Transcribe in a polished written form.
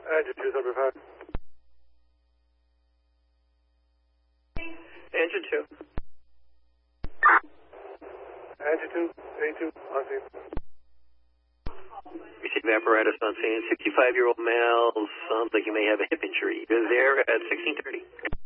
Engine 2, number 5. Engine 2. Engine 2, A2, on scene. Receive apparatus on scene. 65-year-old male. Sounds like you may have a hip injury. You're there at 16:30.